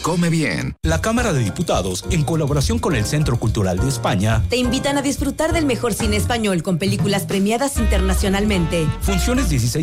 come bien. La Cámara de Diputados, en colaboración con el Centro Cultural de España, te invitan a disfrutar del mejor cine español con películas premiadas internacionalmente. Funciones 16